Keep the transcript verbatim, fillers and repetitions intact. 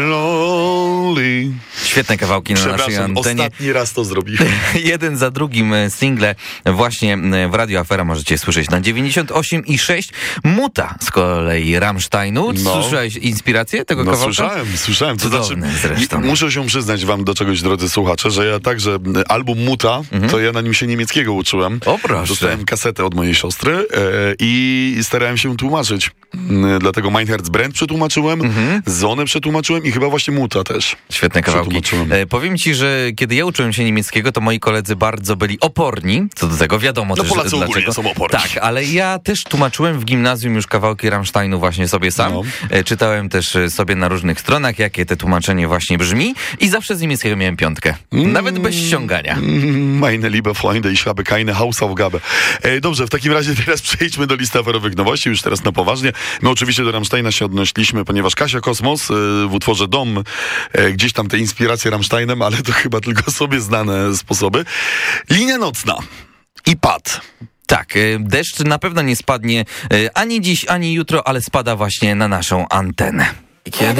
Lonely. Świetne kawałki na naszej antenie. Ostatni raz to zrobiłem. Jeden za drugim single właśnie w Radio Afera możecie słyszeć na dziewięćdziesiąt osiem i sześć. Muta z kolei Rammsteinu. No. Słyszałeś inspirację tego No kawałka? słyszałem, słyszałem. To znaczy, Cudowne zresztą. muszę się przyznać wam do czegoś, drodzy słuchacze, że ja także album Muta, mhm. to ja na nim się niemieckiego uczyłem. O proszę. Dostałem kasetę od mojej siostry e, i starałem się tłumaczyć. E, dlatego Mein Herz brennt przetłumaczyłem, mhm. Zonę przetłumaczyłem i chyba właśnie Muta też. Świetne kawałki. E, powiem ci, że kiedy ja uczyłem się niemieckiego, to moi koledzy bardzo byli oporni co do tego. Wiadomo no też, Polacy dlaczego. ogólnie są oporni. Tak, ale ja też tłumaczyłem w gimnazjum już kawałki Rammsteinu właśnie sobie sam. No. E, czytałem też sobie na różnych stronach, jakie te tłumaczenie właśnie brzmi i zawsze z niemieckiego miałem piątkę. Mm, Nawet bez ściągania. Mm, meine liebe Freunde, ich habe keine Hausaufgabe. E, dobrze, w takim razie teraz przejdźmy do listy aferowych nowości, już teraz na poważnie. My oczywiście do Rammsteina się odnosiliśmy, ponieważ Kasia Kosmos e, w utworze Dom, e, gdzieś tam te inspiracje Rammsteinem, ale to chyba tylko sobie znane sposoby. Linia nocna i pad. Tak, deszcz na pewno nie spadnie ani dziś, ani jutro, ale spada właśnie na naszą antenę. Kiedy